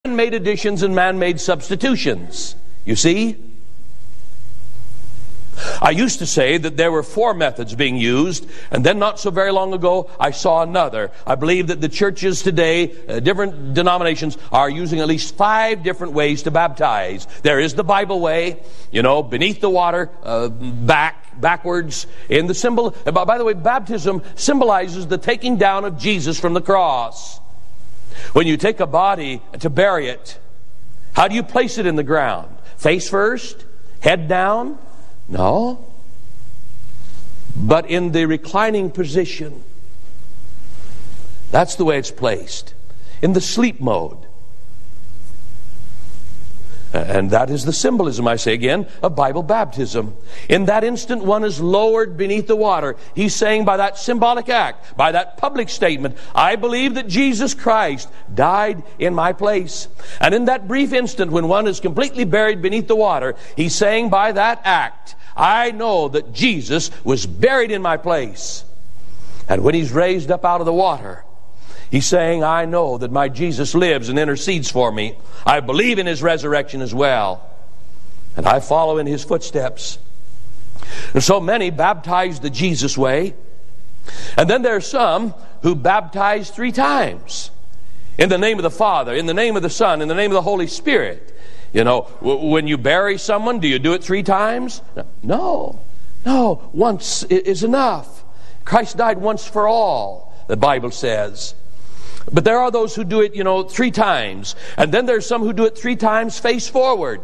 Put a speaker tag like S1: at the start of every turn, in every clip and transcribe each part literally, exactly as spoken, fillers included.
S1: man-made additions and man-made substitutions. You see? I used to say that there were four methods being used, and then not so very long ago I saw another. I believe that the churches today, uh, different denominations, are using at least five different ways to baptize. There is the Bible way, you know, beneath the water, uh, back, backwards, in the symbol. By the way, baptism symbolizes the taking down of Jesus from the cross. When you take a body to bury it, how do you place it in the ground? Face first? Head down? No. But in the reclining position. That's the way it's placed. In the sleep mode. And that is the symbolism, I say again, of Bible baptism. In that instant, one is lowered beneath the water. He's saying by that symbolic act, by that public statement, I believe that Jesus Christ died in my place. And in that brief instant, when one is completely buried beneath the water, he's saying by that act, I know that Jesus was buried in my place. And when he's raised up out of the water, he's saying, I know that my Jesus lives and intercedes for me. I believe in his resurrection as well. And I follow in his footsteps. And so many baptize the Jesus way. And then there are some who baptize three times. In the name of the Father, in the name of the Son, in the name of the Holy Spirit. You know, when you bury someone, do you do it three times? No. No. Once is enough. Christ died once for all, the Bible says. But there are those who do it, you know, three times. And then there's some who do it three times face forward.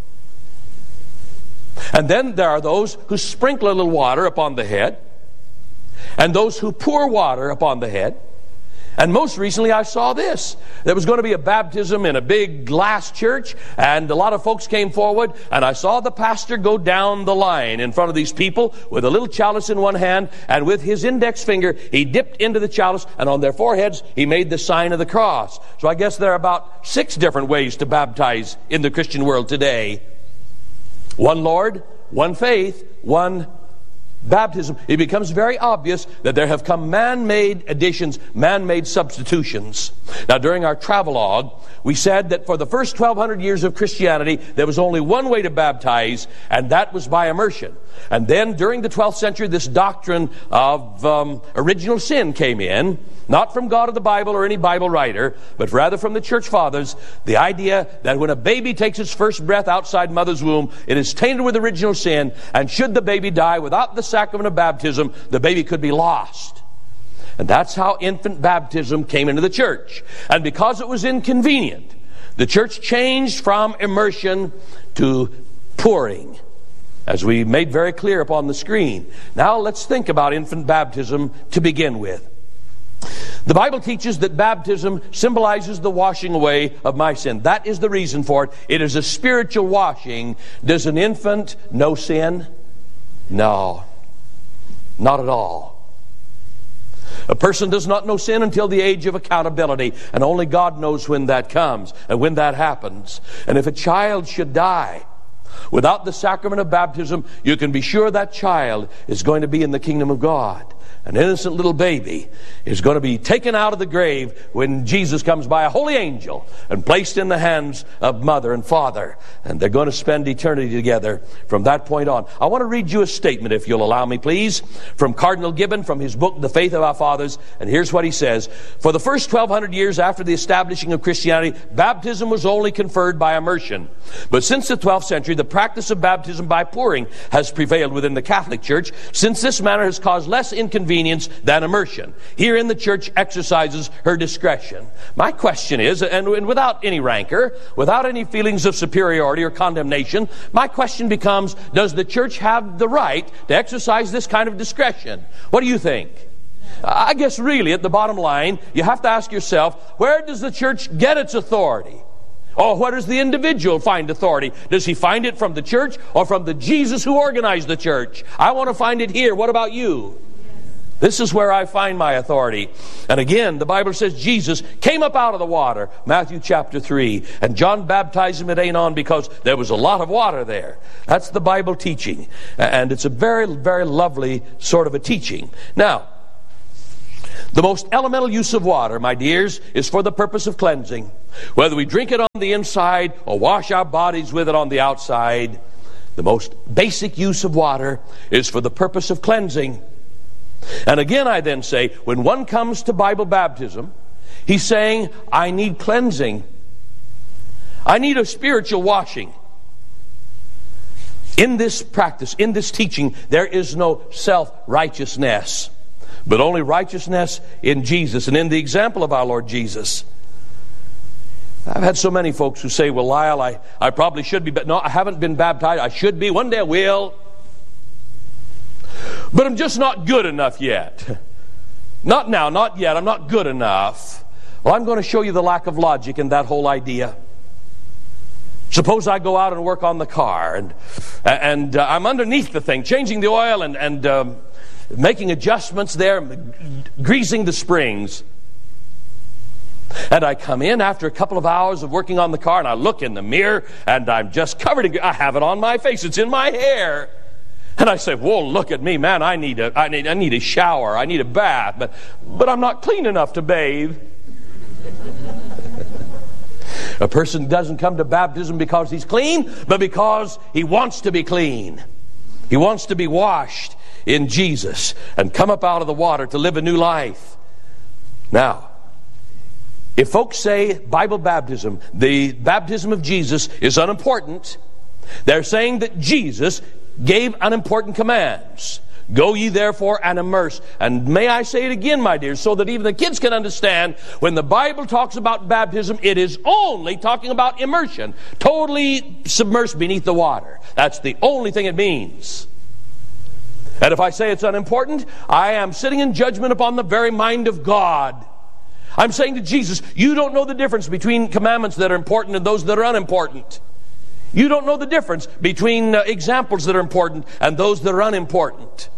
S1: And then there are those who sprinkle a little water upon the head. And those who pour water upon the head. And most recently I saw this. There was going to be a baptism in a big glass church, and a lot of folks came forward, and I saw the pastor go down the line in front of these people with a little chalice in one hand, and with his index finger he dipped into the chalice, and on their foreheads he made the sign of the cross. So I guess there are about six different ways to baptize in the Christian world today. One Lord, one faith, one baptism. It becomes very obvious that there have come man-made additions, man-made substitutions. Now, during our travelogue, we said that for the first twelve hundred years of Christianity, there was only one way to baptize, and that was by immersion. And then, during the twelfth century, this doctrine of um, original sin came in, not from God of the Bible or any Bible writer, but rather from the church fathers, the idea that when a baby takes its first breath outside mother's womb, it is tainted with original sin, and should the baby die without the sacrament of baptism, the baby could be lost. And that's how infant baptism came into the church. And because it was inconvenient, the church changed from immersion to pouring, as we made very clear upon the screen. Now let's think about infant baptism to begin with. The Bible teaches that baptism symbolizes the washing away of my sin. That is the reason for it. It is a spiritual washing. Does an infant know sin? No. Not at all. A person does not know sin until the age of accountability, and only God knows when that comes and when that happens. And if a child should die without the sacrament of baptism, you can be sure that child is going to be in the kingdom of God. An innocent little baby is going to be taken out of the grave when Jesus comes by a holy angel and placed in the hands of mother and father. And they're going to spend eternity together from that point on. I want to read you a statement, if you'll allow me, please, from Cardinal Gibbon, from his book, The Faith of Our Fathers. And here's what he says. For the first twelve hundred years after the establishing of Christianity, baptism was only conferred by immersion. But since the twelfth century, the practice of baptism by pouring has prevailed within the Catholic Church, since this manner has caused less inconvenience than immersion. Herein the church exercises her discretion. My question is, and without any rancor, without any feelings of superiority or condemnation, my question becomes, does the church have the right to exercise this kind of discretion? What do you think? I guess really at the bottom line, you have to ask yourself, where does the church get its authority? Or where does the individual find authority? Does he find it from the church or from the Jesus who organized the church? I want to find it here. What about you? This is where I find my authority. And again, the Bible says Jesus came up out of the water, Matthew chapter three. And John baptized him at Aenon because there was a lot of water there. That's the Bible teaching. And it's a very, very lovely sort of a teaching. Now, The most elemental use of water, my dears, is for the purpose of cleansing. Whether we drink it on the inside or wash our bodies with it on the outside, the most basic use of water is for the purpose of cleansing. And again, I then say, when one comes to Bible baptism, he's saying, I need cleansing. I need a spiritual washing. In this practice, in this teaching, there is no self-righteousness, but only righteousness in Jesus and in the example of our Lord Jesus. I've had so many folks who say, well, Lyle, I, I probably should be, but no, I haven't been baptized. I should be. One day I will. But I'm just not good enough yet. Not now, not yet. I'm not good enough. Well, I'm going to show you the lack of logic in that whole idea. Suppose I go out and work on the car, and and uh, I'm underneath the thing, changing the oil and, and um, making adjustments there, greasing the springs. And I come in after a couple of hours of working on the car, and I look in the mirror, and I'm just covered in, I have it on my face, it's in my hair. And I say, whoa, look at me, man, I need a, I need, I need a shower, I need a bath, but, but I'm not clean enough to bathe. A person doesn't come to baptism because he's clean, but because he wants to be clean. He wants to be washed in Jesus and come up out of the water to live a new life. Now, if folks say Bible baptism, the baptism of Jesus is unimportant, they're saying that Jesus gave unimportant commands. Go ye therefore and immerse. And may I say it again, my dears, so that even the kids can understand, when the Bible talks about baptism, it is only talking about immersion. Totally submersed beneath the water. That's the only thing it means. And if I say it's unimportant, I am sitting in judgment upon the very mind of God. I'm saying to Jesus, you don't know the difference between commandments that are important and those that are unimportant. You don't know the difference between uh, examples that are important and those that are unimportant.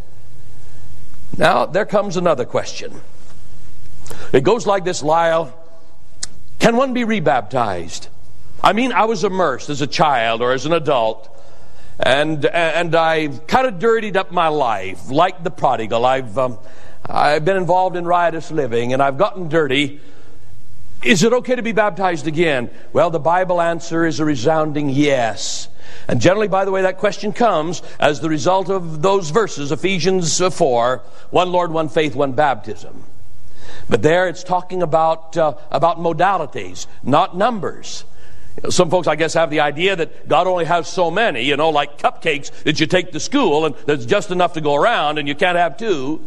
S1: Now, there comes another question. It goes like this, Lyle. Can one be rebaptized? I mean, I was immersed as a child or as an adult, and and I've kind of dirtied up my life, like the prodigal. I've um, I've been involved in riotous living, and I've gotten dirty. Is it okay to be baptized again? Well, the Bible answer is a resounding yes. And generally, by the way, that question comes as the result of those verses, Ephesians four, one Lord, one faith, one baptism. But there it's talking about uh, about modalities, not numbers. You know, some folks, I guess, have the idea that God only has so many, you know, like cupcakes that you take to school, and there's just enough to go around, and you can't have two.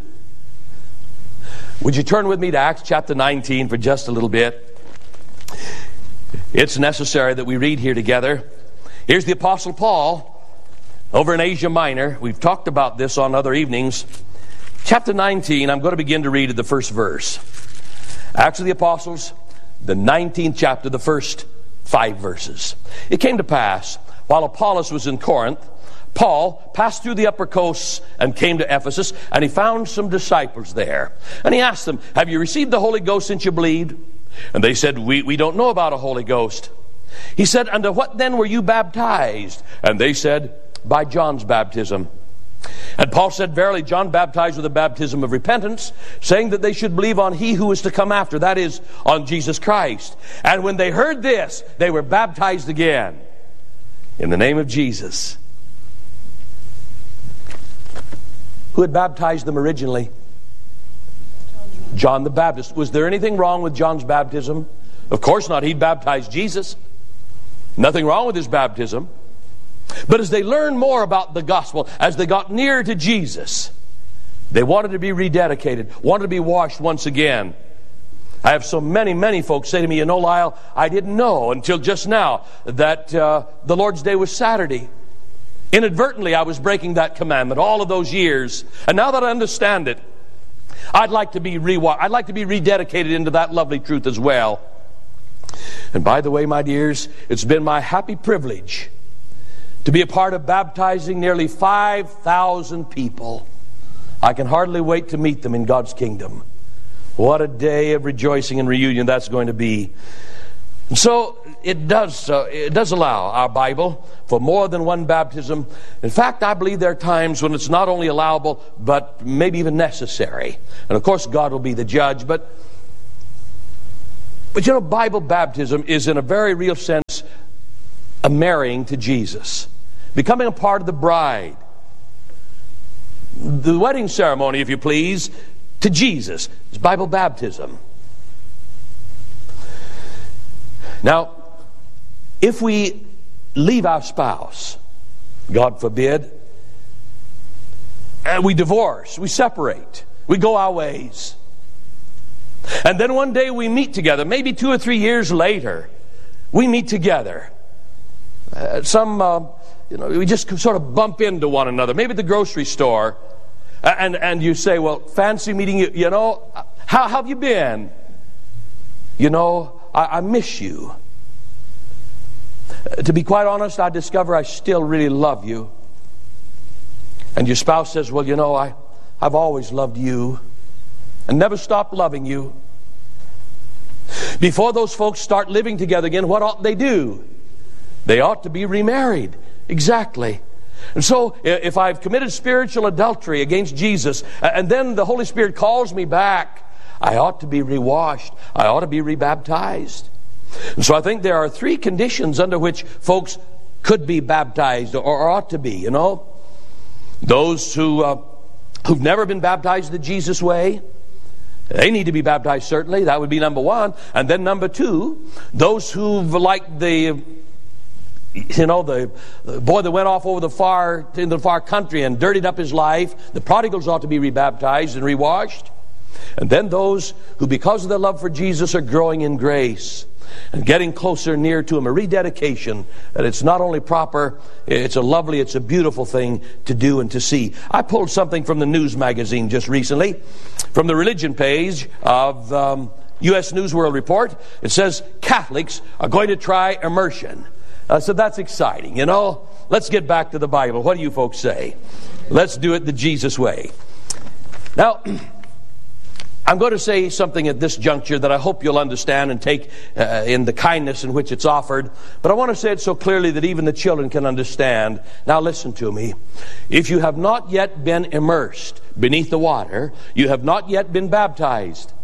S1: Would you turn with me to Acts chapter nineteen for just a little bit? It's necessary that we read here together. Here's the Apostle Paul over in Asia Minor. We've talked about this on other evenings. Chapter nineteen, I'm going to begin to read at the first verse. Acts of the Apostles, the nineteenth chapter, the first five verses. It came to pass, while Apollos was in Corinth, Paul passed through the upper coasts and came to Ephesus, and he found some disciples there. And he asked them, have you received the Holy Ghost since you believed? And they said, we, we don't know about a Holy Ghost. He said, unto what then were you baptized? And they said, by John's baptism. And Paul said, verily, John baptized with a baptism of repentance, saying that they should believe on he who is to come after, that is, on Jesus Christ. And when they heard this, they were baptized again in the name of Jesus. Who had baptized them originally? John the Baptist. Was there anything wrong with John's baptism? Of course not. He'd baptized Jesus. Nothing wrong with his baptism. But as they learned more about the gospel, as they got nearer to Jesus, they wanted to be rededicated, wanted to be washed once again. I have so many, many folks say to me, you know, Lyle, I didn't know until just now that uh, the Lord's Day was Saturday. Inadvertently, I was breaking that commandment all of those years. And now that I understand it, I'd like to be re- I'd like to be rededicated into that lovely truth as well. And by the way, my dears, it's been my happy privilege to be a part of baptizing nearly five thousand people. I can hardly wait to meet them in God's kingdom. What a day of rejoicing and reunion that's going to be. And so it does, uh, it does allow our Bible for more than one baptism. In fact, I believe there are times when it's not only allowable, but maybe even necessary. And of course, God will be the judge. But, but you know, Bible baptism is in a very real sense a marrying to Jesus, becoming a part of the bride. The wedding ceremony, if you please, to Jesus is Bible baptism. Now, if we leave our spouse, God forbid, and we divorce, we separate, we go our ways, and then one day we meet together, maybe two or three years later, we meet together. Uh, some, uh, you know, we just sort of bump into one another, maybe at the grocery store, and and you say, well, fancy meeting you, you know, how, how have you been? You know, I, I miss you. Uh, to be quite honest, I discover I still really love you. And your spouse says, well, you know, I, I've always loved you and never stopped loving you. Before those folks start living together again, what ought they do? They ought to be remarried. Exactly. And so if I've committed spiritual adultery against Jesus, and then the Holy Spirit calls me back, I ought to be rewashed. I ought to be rebaptized. And so I think there are three conditions under which folks could be baptized, or ought to be, you know. Those who, uh, who've never been baptized the Jesus way, they need to be baptized, certainly. That would be number one. And then number two, those who've, like the, you know, the, the boy that went off over the far, into the far country and dirtied up his life, the prodigals ought to be rebaptized and rewashed. And then those who, because of their love for Jesus, are growing in grace and getting closer, near to Him, a rededication that it's not only proper, it's a lovely, it's a beautiful thing to do and to see. I pulled something from the news magazine just recently, from the religion page of um, U S News World Report. It says Catholics are going to try immersion. Uh, so that's exciting, you know. Let's get back to the Bible. What do you folks say? Let's do it the Jesus way. Now, I'm going to say something at this juncture that I hope you'll understand and take uh, in the kindness in which it's offered. But I want to say it so clearly that even the children can understand. Now listen to me. If you have not yet been immersed beneath the water, you have not yet been baptized.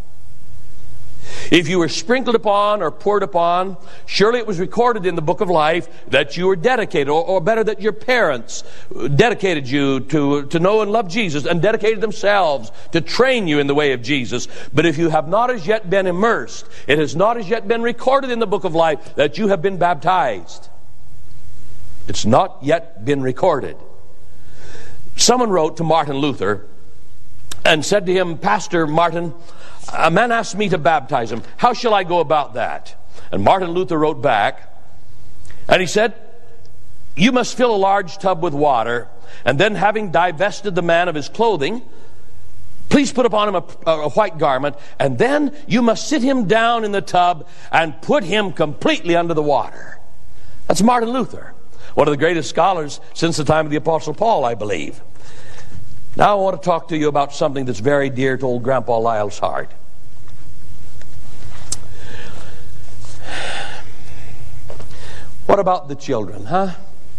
S1: If you were sprinkled upon or poured upon, surely it was recorded in the book of life that you were dedicated, or, or better, that your parents dedicated you to, to know and love Jesus, and dedicated themselves to train you in the way of Jesus. But if you have not as yet been immersed, it has not as yet been recorded in the book of life that you have been baptized. It's not yet been recorded. Someone wrote to Martin Luther and said to him, Pastor Martin, a man asked me to baptize him. How shall I go about that? And Martin Luther wrote back, and he said, you must fill a large tub with water, and then having divested the man of his clothing, please put upon him a, a white garment, and then you must sit him down in the tub and put him completely under the water. That's Martin Luther, one of the greatest scholars since the time of the Apostle Paul, I believe. Now I want to talk to you about something that's very dear to old Grandpa Lyle's heart. What about the children, huh?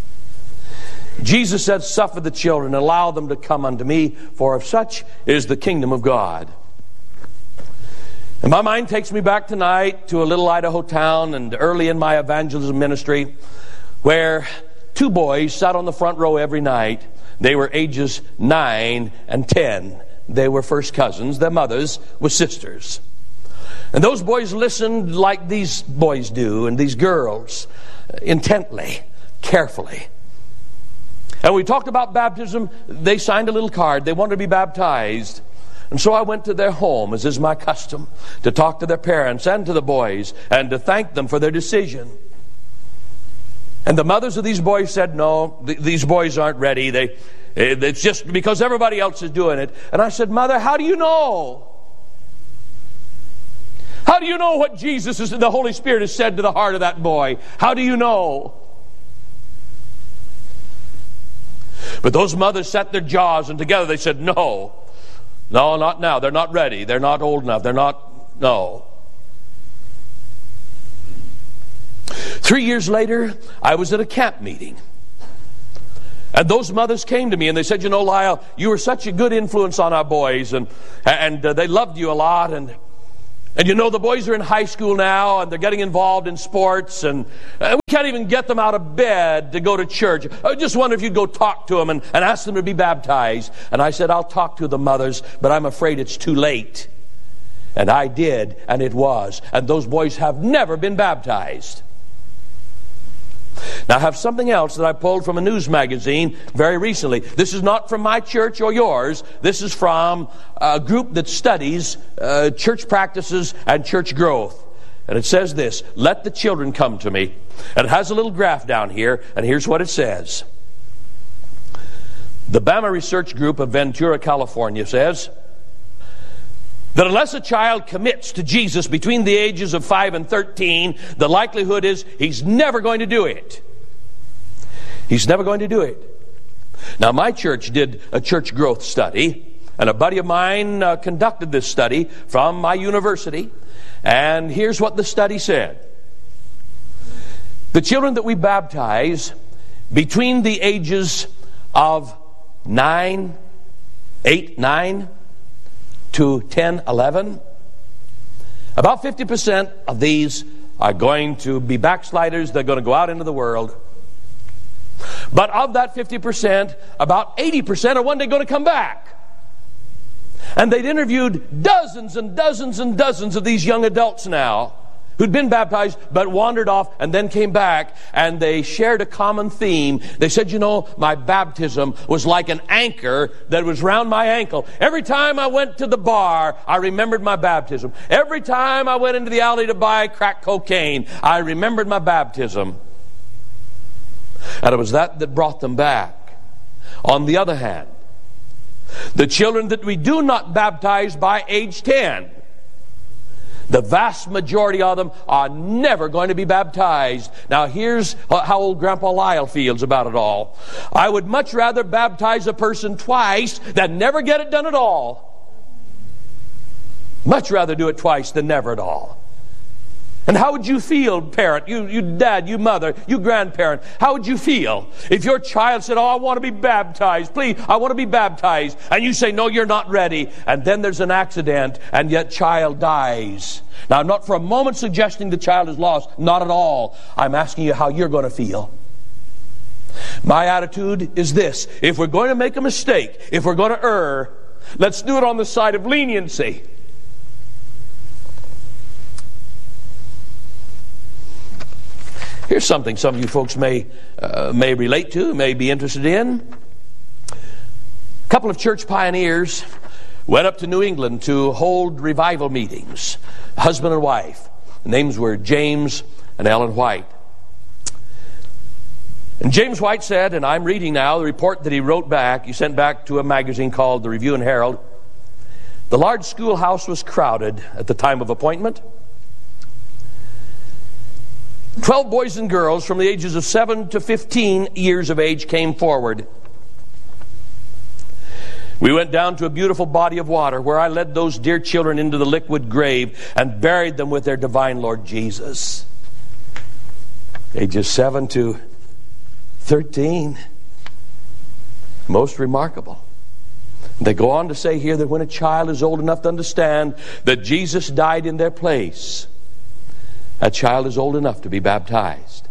S1: Jesus said, suffer the children, allow them to come unto me, for of such is the kingdom of God. And my mind takes me back tonight to a little Idaho town, and early in my evangelism ministry, where two boys sat on the front row every night. They were ages nine and ten. They were first cousins. Their mothers were sisters. And those boys listened like these boys do, and these girls, intently, carefully. And we talked about baptism. They signed a little card. They wanted to be baptized. And so I went to their home, as is my custom, to talk to their parents and to the boys and to thank them for their decision. And the mothers of these boys said, no, th- these boys aren't ready. They, it's just because everybody else is doing it. And I said, Mother, how do you know? How do you know what Jesus, is, the Holy Spirit, has said to the heart of that boy? How do you know? But those mothers set their jaws, and together they said, no. No, not now. They're not ready. They're not old enough. They're not, no. Three years later, I was at a camp meeting. And those mothers came to me and they said, you know, Lyle, you were such a good influence on our boys, and and uh, they loved you a lot, and and you know, the boys are in high school now and they're getting involved in sports, and uh, we can't even get them out of bed to go to church. I just wonder if you'd go talk to them and, and ask them to be baptized. And I said, I'll talk to the mothers, but I'm afraid it's too late. And I did, and it was. And those boys have never been baptized. Now I have something else that I pulled from a news magazine very recently. This is not from my church or yours. This is from a group that studies uh, church practices and church growth. And it says this: let the children come to me. And it has a little graph down here, and here's what it says. The Bama Research Group of Ventura, California says that unless a child commits to Jesus between the ages of five and thirteen, the likelihood is he's never going to do it. He's never going to do it. Now, my church did a church growth study, and a buddy of mine uh, conducted this study from my university. And here's what the study said. The children that we baptize between the ages of nine, eight, nine, to ten, eleven, about fifty percent of these are going to be backsliders. They're going to go out into the world. But of that fifty percent, about eighty percent are one day going to come back. And they'd interviewed dozens and dozens and dozens of these young adults now who'd been baptized but wandered off and then came back, and they shared a common theme. They said, you know, my baptism was like an anchor that was round my ankle. Every time I went to the bar, I remembered my baptism. Every time I went into the alley to buy crack cocaine, I remembered my baptism. And it was that that brought them back. On the other hand, the children that we do not baptize by age ten, the vast majority of them are never going to be baptized. Now, here's how old Grandpa Lyle feels about it all. I would much rather baptize a person twice than never get it done at all. Much rather do it twice than never at all. And how would you feel, parent, you, you dad, you mother, you grandparent, how would you feel if your child said, oh, I want to be baptized, please, I want to be baptized, and you say, no, you're not ready, and then there's an accident, and yet child dies. Now, I'm not for a moment suggesting the child is lost, not at all. I'm asking you how you're going to feel. My attitude is this: if we're going to make a mistake, if we're going to err, let's do it on the side of leniency. Here's something some of you folks may uh, may relate to, may be interested in. A couple of church pioneers went up to New England to hold revival meetings, husband and wife. The names were James and Ellen White. And James White said, and I'm reading now the report that he wrote back, he sent back to a magazine called the Review and Herald. The large schoolhouse was crowded at the time of appointment. Twelve boys and girls from the ages of seven to fifteen years of age came forward. We went down to a beautiful body of water where I led those dear children into the liquid grave and buried them with their divine Lord Jesus. Ages seven to thirteen. Most remarkable. They go on to say here that when a child is old enough to understand that Jesus died in their place, that child is old enough to be baptized.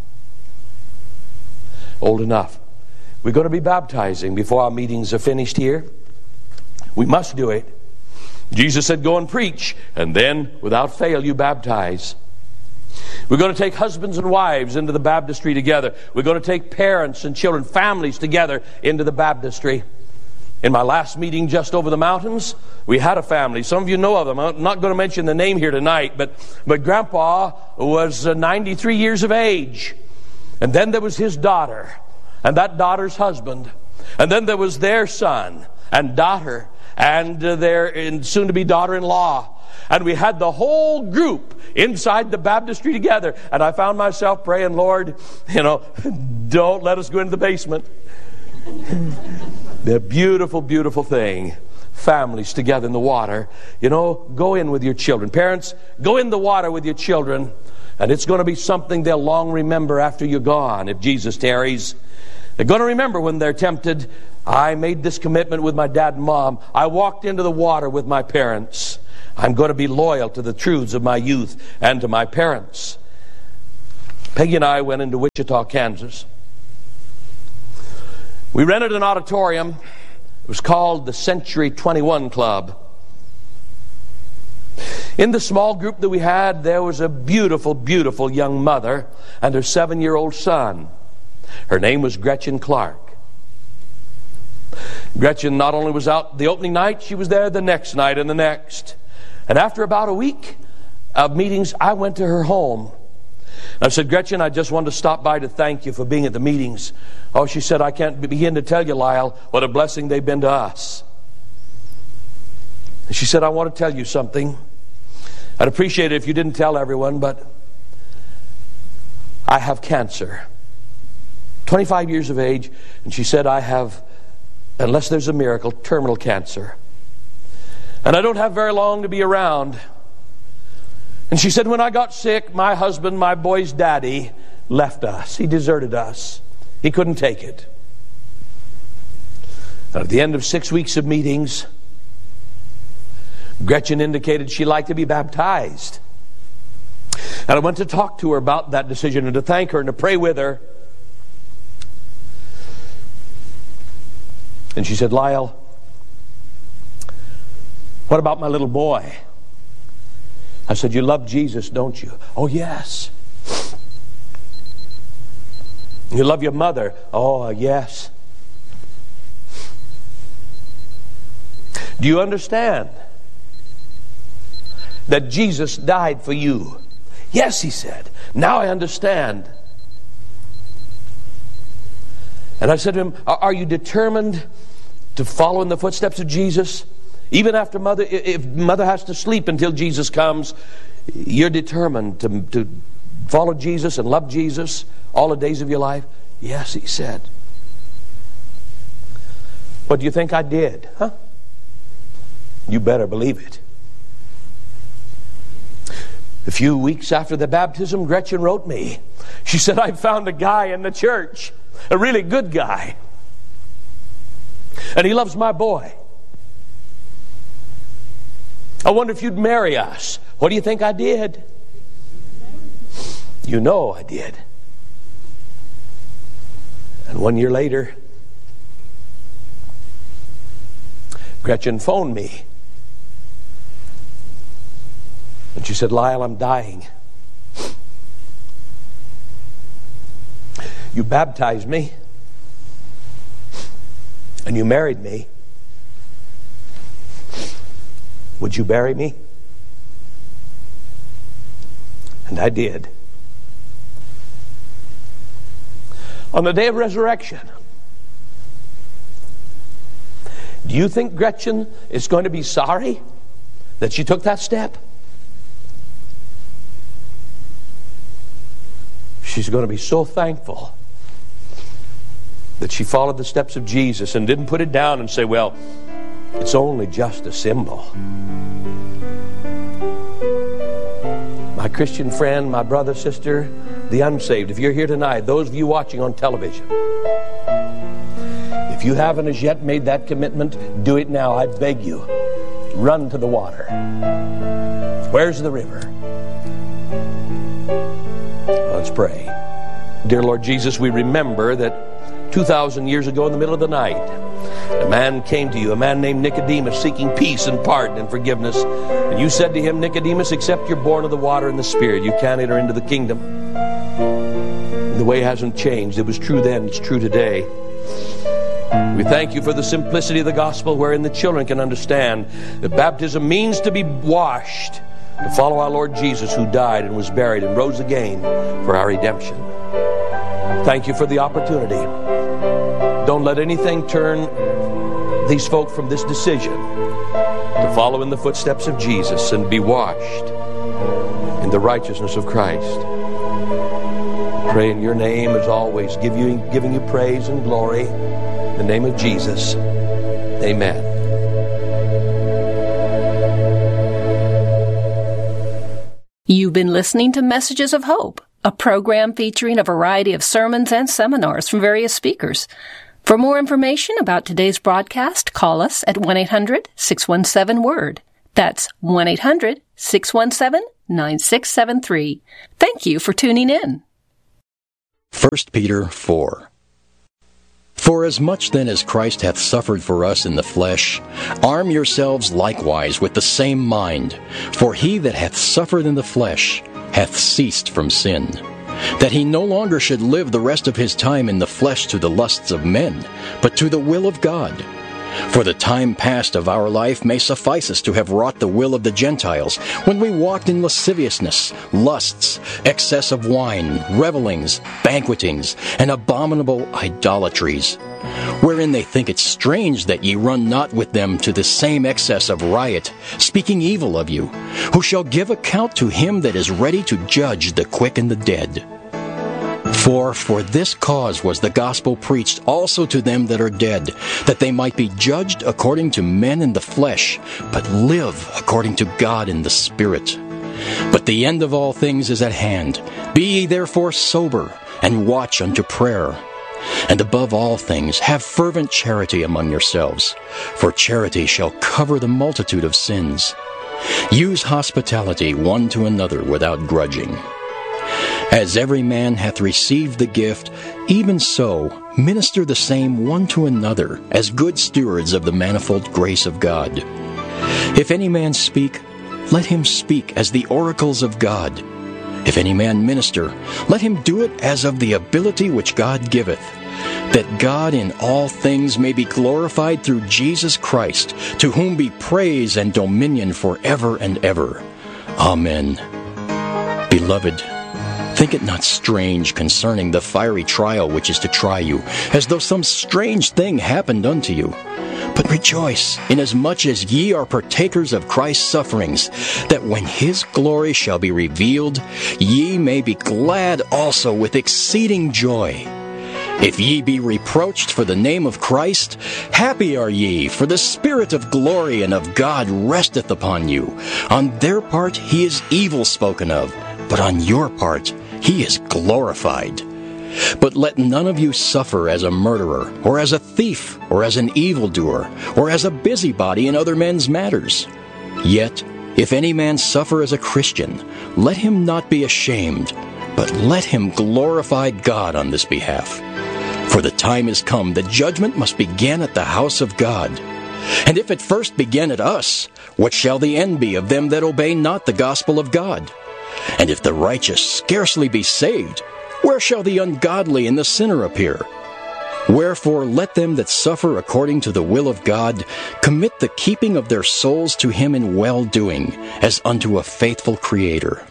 S1: Old enough. We're going to be baptizing before our meetings are finished here. We must do it. Jesus said, go and preach, and then, without fail, you baptize. We're going to take husbands and wives into the baptistry together. We're going to take parents and children, families together into the baptistry. In my last meeting just over the mountains, we had a family. Some of you know of them. I'm not going to mention the name here tonight, but, but Grandpa was uh, ninety-three years of age. And then there was his daughter, and that daughter's husband. And then there was their son and daughter, and uh, their soon-to-be daughter-in-law. And we had the whole group inside the baptistry together. And I found myself praying, Lord, you know, don't let us go into the basement. The beautiful, beautiful thing. Families together in the water. You know, go in with your children. Parents, go in the water with your children And it's going to be something they'll long remember after you're gone, if Jesus tarries. They're going to remember when they're tempted. I made this commitment with my dad and mom. I walked into the water with my parents. I'm going to be loyal to the truths of my youth and to my parents. Peggy and I went into Wichita, Kansas. We rented an auditorium. It was called the Century twenty-one Club. In the small group that we had, there was a beautiful, beautiful young mother and her seven-year-old son. Her name was Gretchen Clark. Gretchen not only was out the opening night, she was there the next night and the next. And after about a week of meetings, I went to her home. I said, Gretchen, I just wanted to stop by to thank you for being at the meetings. Oh, she said, I can't begin to tell you, Lyle, what a blessing they've been to us. And she said, I want to tell you something. I'd appreciate it if you didn't tell everyone, but I have cancer. twenty-five years of age, and she said, I have, unless there's a miracle, terminal cancer. And I don't have very long to be around. And she said, when I got sick, my husband, my boy's daddy, left us. He deserted us. He couldn't take it. And at the end of six weeks of meetings, Gretchen indicated she'd like to be baptized. And I went to talk to her about that decision and to thank her and to pray with her. And she said, Lyle, what about my little boy? I said, you love Jesus, don't you? Oh, yes. You love your mother? Oh, yes. Do you understand that Jesus died for you? Yes, he said. Now I understand. And I said to him, are you determined to follow in the footsteps of Jesus? Even after mother, if mother has to sleep until Jesus comes, you're determined to, to follow Jesus and love Jesus all the days of your life? Yes, he said. What do you think I did? Huh? You better believe it. A few weeks after the baptism, Gretchen wrote me. She said, I found a guy in the church, a really good guy. And he loves my boy. I wonder if you'd marry us. What do you think I did? You know I did. And one year later, Gretchen phoned me. And she said, Lyle, I'm dying. You baptized me. And you married me. Would you bury me? And I did. On the day of resurrection, do you think Gretchen is going to be sorry that she took that step? She's going to be so thankful that she followed the steps of Jesus and didn't put it down and say, well, it's only just a symbol. My Christian friend, my brother, sister, the unsaved, if you're here tonight, those of you watching on television, if you haven't as yet made that commitment, do it now. I beg you. Run to the water. Where's the river? Let's pray. Dear Lord Jesus, we remember that two thousand years ago in the middle of the night, a man came to you, a man named Nicodemus, seeking peace and pardon and forgiveness. And you said to him, Nicodemus, except you're born of the water and the Spirit, you can't enter into the kingdom. And the way hasn't changed. It was true then, it's true today. We thank you for the simplicity of the gospel, wherein the children can understand that baptism means to be washed, to follow our Lord Jesus, who died and was buried and rose again for our redemption. Thank you for the opportunity. Don't let anything turn these folk from this decision to follow in the footsteps of Jesus and be washed in the righteousness of Christ. Pray in your name as always, give you, giving you praise and glory. In the name of Jesus, amen.
S2: You've been listening to Messages of Hope, a program featuring a variety of sermons and seminars from various speakers. For more information about today's broadcast, call us at one eight hundred six one seven word. That's one eight hundred six one seven nine six seven three. Thank you for tuning in.
S3: First Peter four. For as much then as Christ hath suffered for us in the flesh, arm yourselves likewise with the same mind. For he that hath suffered in the flesh hath ceased from sin, that he no longer should live the rest of his time in the flesh to the lusts of men, but to the will of God. For the time past of our life may suffice us to have wrought the will of the Gentiles, when we walked in lasciviousness, lusts, excess of wine, revellings, banquetings, and abominable idolatries, wherein they think it strange that ye run not with them to the same excess of riot, speaking evil of you, who shall give account to him that is ready to judge the quick and the dead. For for this cause was the gospel preached also to them that are dead, that they might be judged according to men in the flesh, but live according to God in the Spirit. But the end of all things is at hand. Be ye therefore sober, and watch unto prayer. And above all things, have fervent charity among yourselves, for charity shall cover the multitude of sins. Use hospitality one to another without grudging. As every man hath received the gift, even so minister the same one to another, as good stewards of the manifold grace of God. If any man speak, let him speak as the oracles of God. If any man minister, let him do it as of the ability which God giveth, that God in all things may be glorified through Jesus Christ, to whom be praise and dominion forever and ever. Amen. Beloved, think it not strange concerning the fiery trial which is to try you, as though some strange thing happened unto you. But rejoice, inasmuch as ye are partakers of Christ's sufferings, that when his glory shall be revealed, ye may be glad also with exceeding joy. If ye be reproached for the name of Christ, happy are ye, for the Spirit of glory and of God resteth upon you. On their part he is evil spoken of, but on your part he is glorified. But let none of you suffer as a murderer, or as a thief, or as an evildoer, or as a busybody in other men's matters. Yet, if any man suffer as a Christian, let him not be ashamed, but let him glorify God on this behalf. For the time is come that judgment must begin at the house of God. And if it first begin at us, what shall the end be of them that obey not the gospel of God? And if the righteous scarcely be saved, where shall the ungodly and the sinner appear? Wherefore let them that suffer according to the will of God commit the keeping of their souls to him in well-doing, as unto a faithful Creator.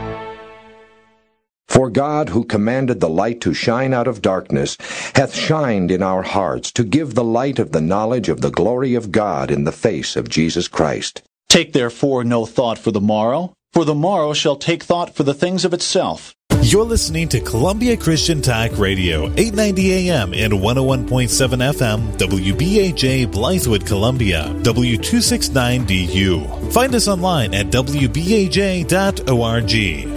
S4: For God, who commanded the light to shine out of darkness, hath shined in our hearts to give the light of the knowledge of the glory of God in the face of Jesus Christ.
S5: Take therefore no thought for the morrow, for the morrow shall take thought for the things of itself.
S6: You're listening to Columbia Christian Talk Radio, eight ninety A M and one oh one point seven F M, W B A J, Blythewood, Columbia, W two sixty-nine D U. Find us online at W B A J dot org.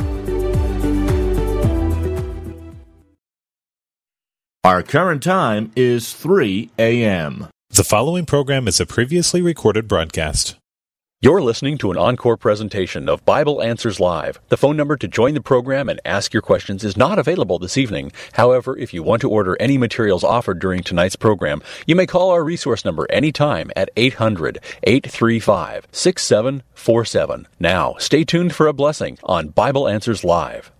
S7: Our current time is three A M
S6: The following program is a previously recorded broadcast.
S8: You're listening to an encore presentation of Bible Answers Live. The phone number to join the program and ask your questions is not available this evening. However, if you want to order any materials offered during tonight's program, you may call our resource number anytime at eight hundred, eight three five, six seven four seven. Now, stay tuned for a blessing on Bible Answers Live.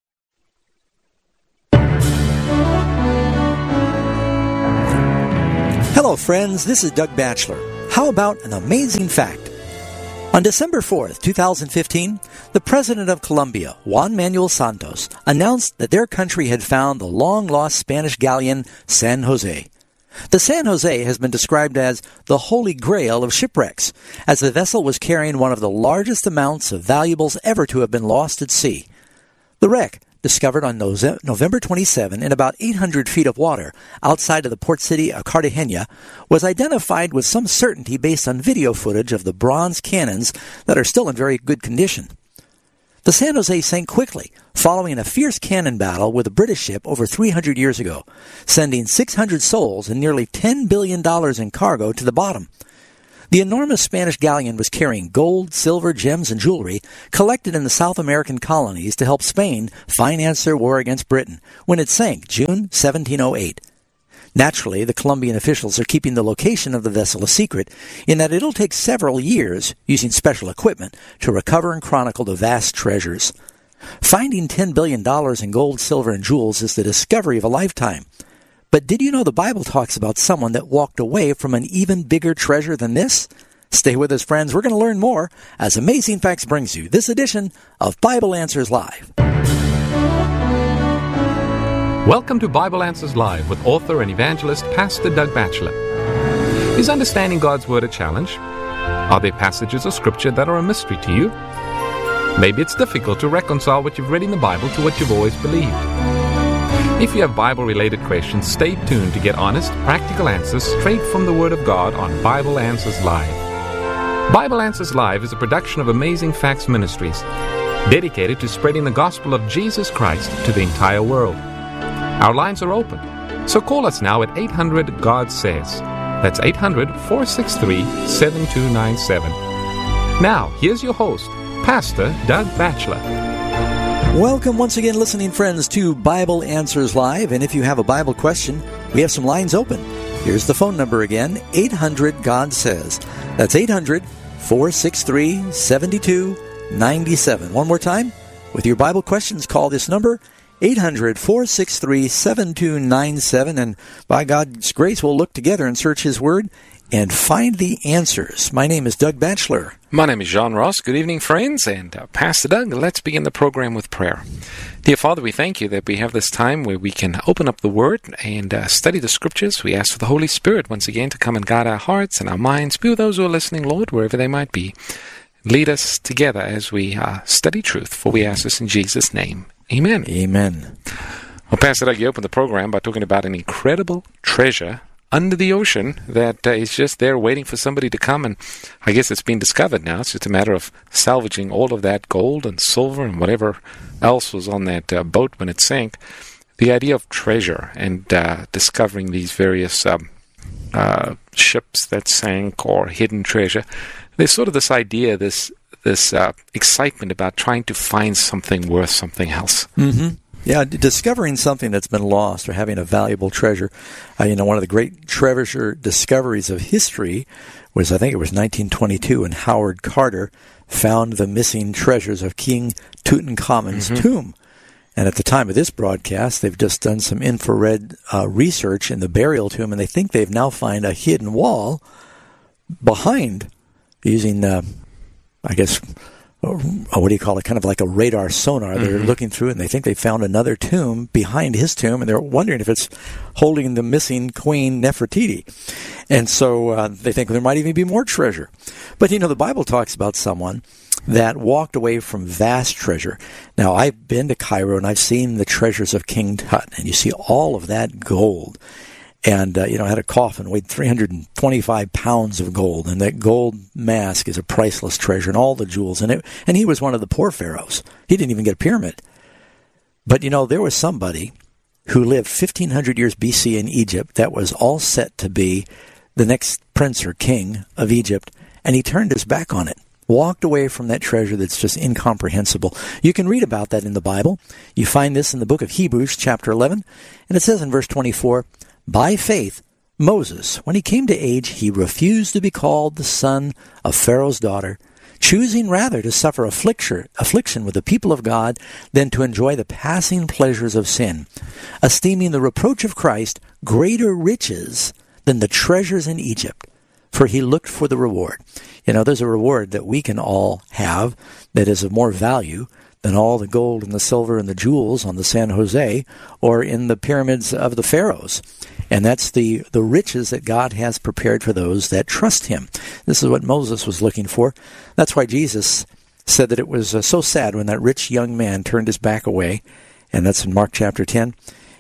S9: Hello, friends. This is Doug Batchelor. How about an amazing fact? On December fourth, twenty fifteen, the President of Colombia, Juan Manuel Santos, announced that their country had found the long-lost Spanish galleon San Jose. The San Jose has been described as the holy grail of shipwrecks, as the vessel was carrying one of the largest amounts of valuables ever to have been lost at sea. The wreck, discovered on November twenty-seventh in about eight hundred feet of water outside of the port city of Cartagena, was identified with some certainty based on video footage of the bronze cannons that are still in very good condition. The San Jose sank quickly, following a fierce cannon battle with a British ship over three hundred years ago, sending six hundred souls and nearly ten billion dollars in cargo to the bottom. The enormous Spanish galleon was carrying gold, silver, gems, and jewelry collected in the South American colonies to help Spain finance their war against Britain when it sank June seventeen oh eight. Naturally, the Colombian officials are keeping the location of the vessel a secret, in that it'll take several years, using special equipment, to recover and chronicle the vast treasures. Finding ten billion dollars in gold, silver, and jewels is the discovery of a lifetime. But did you know the Bible talks about someone that walked away from an even bigger treasure than this? Stay with us, friends. We're going to learn more as Amazing Facts brings you this edition of Bible Answers Live.
S10: Welcome to Bible Answers Live with author and evangelist Pastor Doug Batchelor. Is understanding God's Word a challenge? Are there passages of Scripture that are a mystery to you? Maybe it's difficult to reconcile what you've read in the Bible to what you've always believed. If you have Bible-related questions, stay tuned to get honest, practical answers straight from the Word of God on Bible Answers Live. Bible Answers Live is a production of Amazing Facts Ministries, dedicated to spreading the gospel of Jesus Christ to the entire world. Our lines are open, so call us now at eight hundred God says. That's eight hundred, four six three, seven two nine seven. Now, here's your host, Pastor Doug Batchelor.
S9: Welcome once again, listening friends, to Bible Answers Live. And if you have a Bible question, we have some lines open. Here's the phone number again, eight hundred God says. That's eight hundred, four six three, seven two nine seven. One more time, with your Bible questions, call this number, eight hundred, four six three, seven two nine seven, and by God's grace, we'll look together and search His Word and find the answers. My name is Doug Batchelor.
S10: My name is John Ross. Good evening, friends, and uh, Pastor Doug, let's begin the program with prayer. Dear Father, we thank you that we have this time where we can open up the Word and uh, study the Scriptures. We ask for the Holy Spirit once again to come and guide our hearts and our minds. Be with those who are listening, Lord, wherever they might be. Lead us together as we uh, study truth, for we ask this in Jesus' name. Amen.
S9: Amen.
S10: Well, Pastor Doug, you opened the program by talking about an incredible treasure under the ocean that uh, is just there waiting for somebody to come, and I guess it's been discovered now. It's just a matter of salvaging all of that gold and silver and whatever else was on that uh, boat when it sank. The idea of treasure and uh, discovering these various um, uh, ships that sank or hidden treasure, there's sort of this idea, this this uh, excitement about trying to find something worth something else.
S9: Mm-hmm. Yeah, d- discovering something that's been lost or having a valuable treasure. Uh, you know, one of the great treasure discoveries of history was, I think it was nineteen twenty-two, when Howard Carter found the missing treasures of King Tutankhamun's mm-hmm. tomb. And at the time of this broadcast, they've just done some infrared uh, research in the burial tomb, and they think they've now found a hidden wall behind, using, uh, I guess, uh, what do you call it, kind of like a radar sonar. Mm-hmm. They're looking through, and they think they found another tomb behind his tomb, and they're wondering if it's holding the missing Queen Nefertiti. And so uh, they think there might even be more treasure. But, you know, the Bible talks about someone that walked away from vast treasure. Now, I've been to Cairo, and I've seen the treasures of King Tut, and you see all of that gold. And, uh, you know, I had a coffin, weighed three hundred twenty-five pounds of gold, and that gold mask is a priceless treasure, and all the jewels in it. And he was one of the poor pharaohs. He didn't even get a pyramid. But, you know, there was somebody who lived fifteen hundred years B C in Egypt that was all set to be the next prince or king of Egypt, and he turned his back on it, walked away from that treasure that's just incomprehensible. You can read about that in the Bible. You find this in the book of Hebrews, chapter eleven, and it says in verse twenty-four, "By faith, Moses, when he came to age, he refused to be called the son of Pharaoh's daughter, choosing rather to suffer affliction with the people of God than to enjoy the passing pleasures of sin, esteeming the reproach of Christ greater riches than the treasures in Egypt, for he looked for the reward." You know, there's a reward that we can all have that is of more value than all the gold and the silver and the jewels on the San Jose or in the pyramids of the pharaohs. And that's the, the riches that God has prepared for those that trust him. This is what Moses was looking for. That's why Jesus said that it was uh, so sad when that rich young man turned his back away. And that's in Mark chapter ten.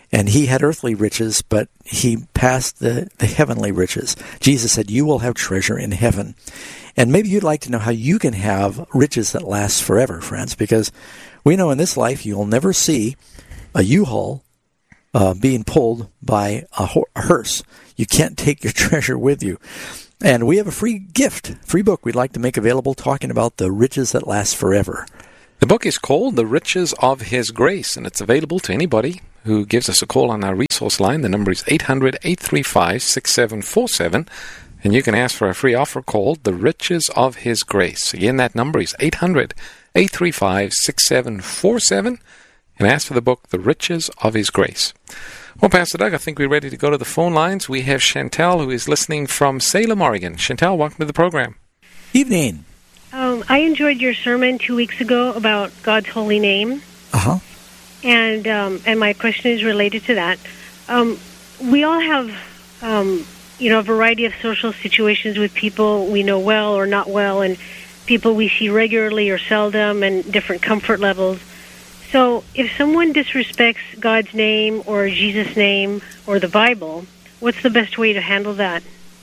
S9: And he had earthly riches, but he passed the, the heavenly riches. Jesus said, you will have treasure in heaven. And maybe you'd like to know how you can have riches that last forever, friends, because we know in this life you'll never see a U-Haul uh, being pulled by a, ho- a hearse. You can't take your treasure with you. And we have a free gift, free book we'd like to make available talking about the riches that last forever.
S10: The book is called The Riches of His Grace, and it's available to anybody who gives us a call on our resource line. The number is eight hundred, eight three five, six seven four seven, and you can ask for a free offer called The Riches of His Grace. Again, that number is eight hundred, eight three five, six seven four seven, and ask for the book The Riches of His Grace. Well, Pastor Doug, I think we're ready to go to the phone lines. We have Chantel, who is listening from Salem, Oregon. Chantel, welcome to the program.
S9: Evening.
S11: Um, I enjoyed your sermon two weeks ago about God's holy name.
S9: Uh-huh.
S11: And um, and my question is related to that. Um, we all have, um, you know, a variety of social situations with people we know well or not well, and people we see regularly or seldom, and different comfort levels. So if someone disrespects God's name or Jesus' name or the Bible, what's the best way to handle that?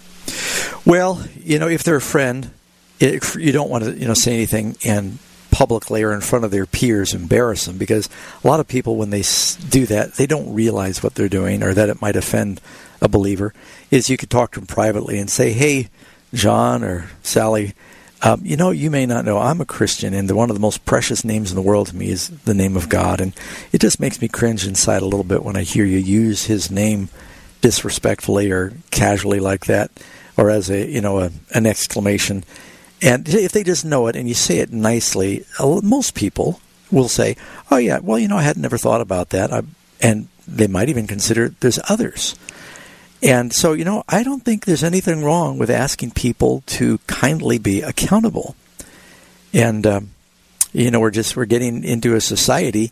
S9: Well, you know, if they're a friend, it, you don't want to, you know, say anything and publicly or in front of their peers embarrass them, because a lot of people, when they do that, they don't realize what they're doing or that it might offend a believer. Is you could talk to them privately and say, hey, John or Sally, um, you know, you may not know, I'm a Christian, and the, one of the most precious names in the world to me is the name of God, and it just makes me cringe inside a little bit when I hear you use his name disrespectfully or casually like that, or as a, you know, a, an exclamation. And if they just know it and you say it nicely, most people will say, oh, yeah, well, you know, I had never thought about that. I, and they might even consider there's others. And so, you know, I don't think there's anything wrong with asking people to kindly be accountable. And, um, you know, we're just, we're getting into a society,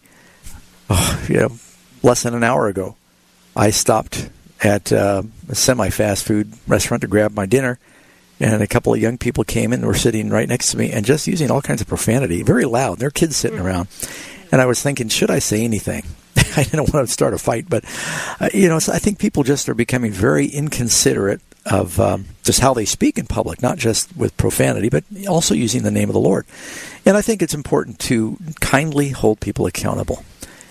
S9: oh, you know, less than an hour ago, I stopped at uh, a semi-fast food restaurant to grab my dinner. And a couple of young people came in and were sitting right next to me and just using all kinds of profanity, very loud. There are kids sitting around. And I was thinking, should I say anything? I didn't want to start a fight. But, uh, you know, so I think people just are becoming very inconsiderate of um, just how they speak in public, not just with profanity, but also using the name of the Lord. And I think it's important to kindly hold people accountable.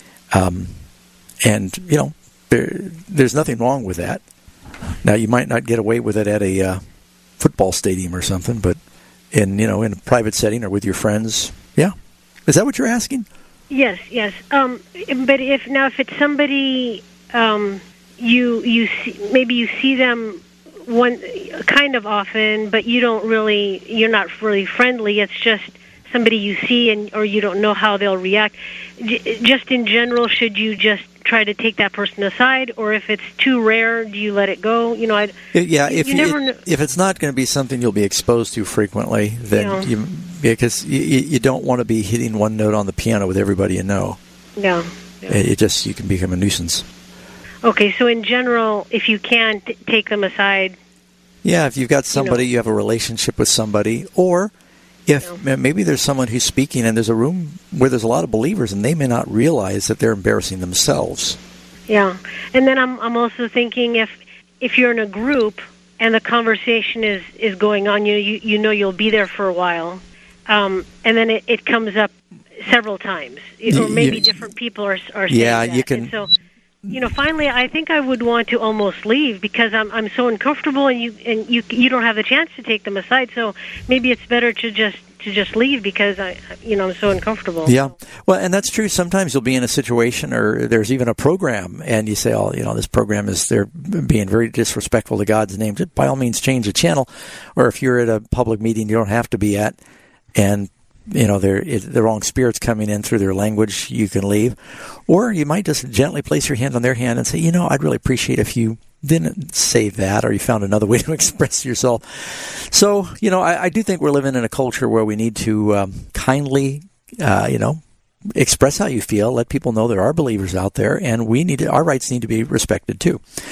S9: Um, and, you know, there, there's nothing wrong with that. Now, you might not get away with it at a uh, football stadium or something, but in, you know, in a private setting or with your friends, yeah. Is that what you're asking?
S11: Yes, yes. Um, but if now, if it's somebody um, you you see, maybe you see them one kind of often, but you don't really, you're not really friendly. It's just somebody you see, and or you don't know how they'll react. J- just in general, should you just try to take that person aside, or if it's too rare, do you let it go? You know, I
S9: yeah. If
S11: you, you never
S9: it, if it's not going to be something you'll be exposed to frequently, then
S11: yeah.
S9: you because you, you don't want to be hitting one note on the piano with everybody you know.
S11: Yeah. yeah.
S9: It just you can become a nuisance.
S11: Okay, so in general, if you can't take them aside.
S9: Yeah, if you've got somebody,
S11: you know.
S9: you have a relationship with somebody, or if
S11: Yeah.
S9: maybe there's someone who's speaking and there's a room where there's a lot of believers and they may not realize that they're embarrassing themselves.
S11: Yeah, and then I'm I'm also thinking if if you're in a group and the conversation is, is going on, you, you you know you'll be there for a while, um, and then it, it comes up several times, or maybe
S9: you,
S11: different people are are saying
S9: yeah,
S11: that.
S9: you can.
S11: And so, you know, finally, I think I would want to almost leave because I'm I'm so uncomfortable, and you and you you don't have the chance to take them aside. So maybe it's better to just to just leave because I you know I'm so uncomfortable.
S9: Yeah, well, and that's true. Sometimes you'll be in a situation, or there's even a program, and you say, "Oh, you know, this program is they're being very disrespectful to God's name." By all means, change the channel. Or if you're at a public meeting, you don't have to be at, and you know, they're, it, the wrong spirit's coming in through their language, you can leave. Or you might just gently place your hand on their hand and say, you know, I'd really appreciate if you didn't say that, or you found another way to express yourself. So, you know, I, I do think we're living in a culture where we need to um, kindly, uh, you know, express how you feel, let people know there are believers out there, and we need to, our rights need to be respected too.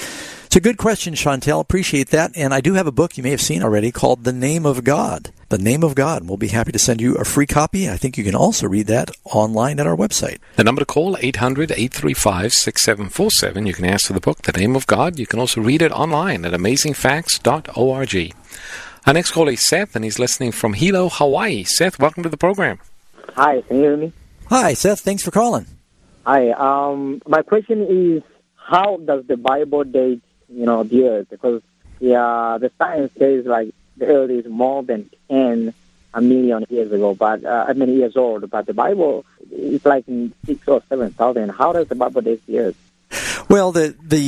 S9: It's a good question, Chantel. Appreciate that. And I do have a book you may have seen already called The Name of God. The Name of God. We'll be happy to send you a free copy. I think you can also read that online at our website.
S10: The number to call, eight hundred, eight three five, six seven four seven. You can ask for the book, The Name of God. You can also read it online at amazing facts dot org. Our next caller is Seth, and he's listening from Hilo, Hawaii. Seth, welcome to the program.
S12: Hi, can you hear me?
S9: Hi, Seth. Thanks for calling.
S12: Hi. Um, my question is, how does the Bible date, you know, the Earth? Because yeah, the science says like the Earth is more than ten a million years ago, but uh, I mean years old. But the Bible is like six or seven thousand. How does the Bible date the Earth?
S9: Well, the the